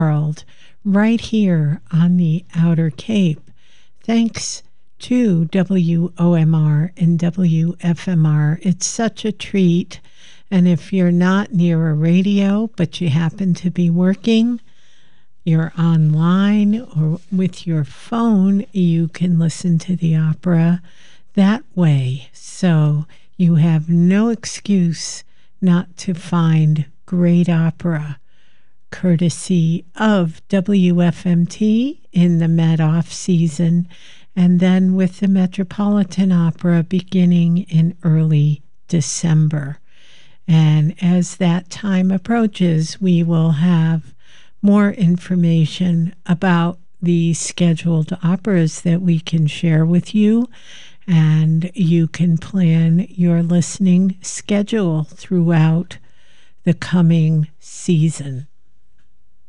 world right here on the Outer Cape. Thanks to WOMR and WFMR. It's such a treat. And if you're not near a radio, but you happen to be working, you're online or with your phone, you can listen to the opera that way. So you have no excuse not to find great opera, courtesy of WFMT in the Med-Off season, and then with the Metropolitan Opera beginning in early December. And as that time approaches, we will have more information about the scheduled operas that we can share with you, and you can plan your listening schedule throughout the coming season.